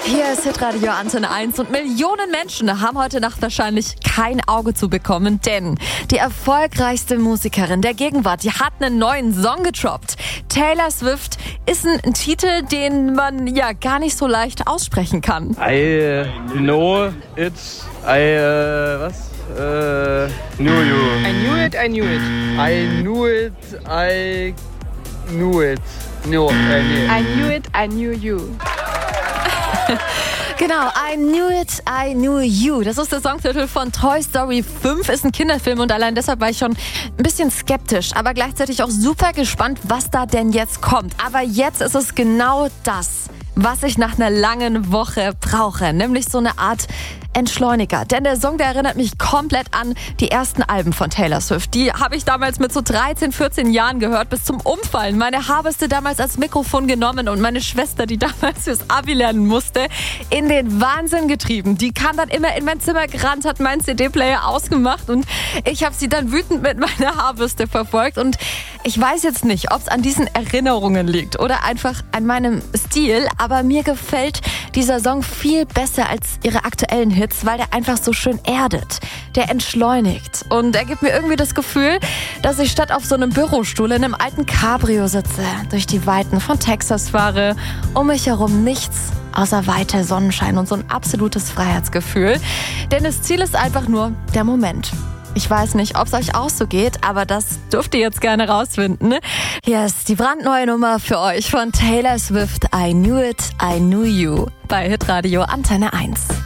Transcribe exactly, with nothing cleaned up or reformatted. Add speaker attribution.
Speaker 1: Hier ist Hitradio Antenne eins und Millionen Menschen haben heute Nacht wahrscheinlich kein Auge zu bekommen, denn die erfolgreichste Musikerin der Gegenwart, die hat einen neuen Song gedroppt. Taylor Swift ist ein Titel, den man ja gar nicht so leicht aussprechen kann.
Speaker 2: I know it, I, uh, was? Uh, knew you.
Speaker 3: I knew it, I knew it.
Speaker 2: I knew it, I knew it. No, äh, nee.
Speaker 3: I knew it, I knew you.
Speaker 1: Genau, I Knew It, I Knew You. Das ist der Songtitel von Toy Story fünf, ist ein Kinderfilm und allein deshalb war ich schon ein bisschen skeptisch, aber gleichzeitig auch super gespannt, was da denn jetzt kommt. Aber jetzt ist es genau das, was ich nach einer langen Woche brauche, nämlich so eine Art Entschleuniger. Denn der Song, der erinnert mich komplett an die ersten Alben von Taylor Swift. Die habe ich damals mit so dreizehn, vierzehn Jahren gehört, bis zum Umfallen. Meine Haarbürste damals als Mikrofon genommen und meine Schwester, die damals fürs Abi lernen musste, in den Wahnsinn getrieben. Die kam dann immer in mein Zimmer gerannt, hat meinen C D-Player ausgemacht und ich habe sie dann wütend mit meiner Haarbürste verfolgt. Und ich weiß jetzt nicht, ob es an diesen Erinnerungen liegt oder einfach an meinem Stil, aber mir gefällt dieser Song viel besser als ihre aktuellen Hits, weil der einfach so schön erdet. Der entschleunigt. Und er gibt mir irgendwie das Gefühl, dass ich statt auf so einem Bürostuhl in einem alten Cabrio sitze, durch die Weiten von Texas fahre, um mich herum nichts außer Weite, Sonnenschein und so ein absolutes Freiheitsgefühl. Denn das Ziel ist einfach nur der Moment. Ich weiß nicht, ob es euch auch so geht, aber das dürft ihr jetzt gerne rausfinden. Hier ist die brandneue Nummer für euch von Taylor Swift, I Knew It, I Knew You, bei Hitradio Antenne eins.